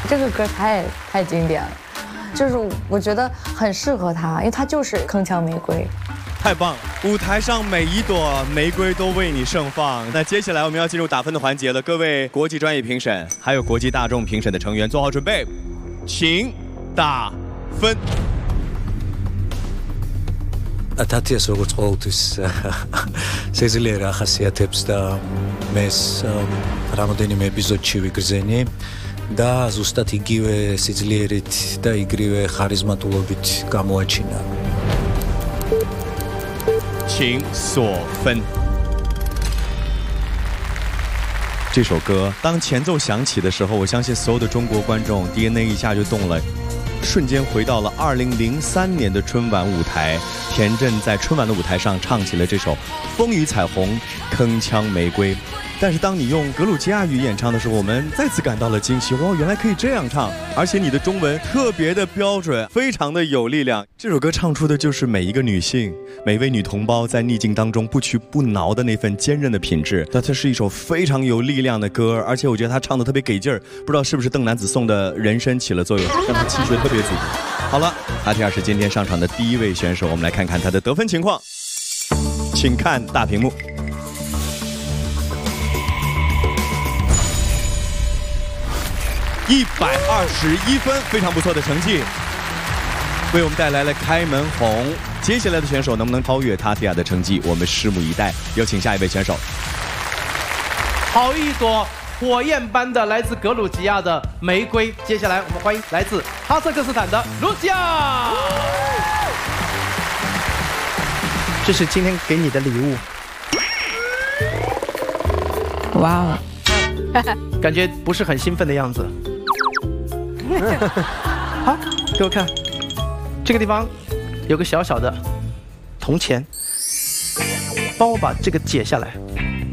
这个歌太经典了，就是我觉得很适合他，因为他就是铿锵玫瑰。 太棒了！舞台上每一朵玫瑰都为你盛放。那接下来我们要进入打分的环节了，各位国际专业评审还有国际大众评审的成员做好准备，请打分。 ათათიას როგორც ყოველთვის შეიძლება რა ხასიათებს და მეს რამოდენიმე ეპიზოდში ვიგრძენი და ზუსტად იგივე სიძლიერით და იგივე ხარიზმატულობით გამოაჩინა. 请锁分。这首歌当前奏响起的时候，我相信所有的中国观众 DNA 一下就动了。瞬间回到了2003年的春晚舞台，田震在春晚的舞台上唱起了这首《风雨彩虹》，铿锵玫瑰。但是当你用格鲁吉亚语演唱的时候，我们再次感到了惊喜，哇，原来可以这样唱，而且你的中文特别的标准，非常的有力量。这首歌唱出的就是每一个女性，每位女同胞在逆境当中不屈不挠的那份坚韧的品质。那它是一首非常有力量的歌，而且我觉得她唱的特别给劲儿，不知道是不是邓南子颂的人参起了作用，让她气血特别足。好了，阿提尔是今天上场的第一位选手，我们来看看他的得分情况，请看大屏幕。121分，非常不错的成绩，为我们带来了开门红。接下来的选手能不能超越塔提亚的成绩，我们拭目以待。有请下一位选手。 好一朵火焰般的来自格鲁吉亚的玫瑰。接下来我们欢迎来自哈萨克斯坦的卢西亚。这是今天给你的礼物。 哇哦， 感觉不是很兴奋的样子。好，给我看，这个地方有个小小的铜钱，帮我把这个解下来。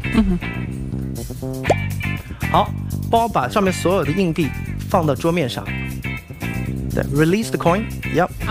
好，帮我把上面所有的硬币放到桌面上。对 ，release the coin， yep。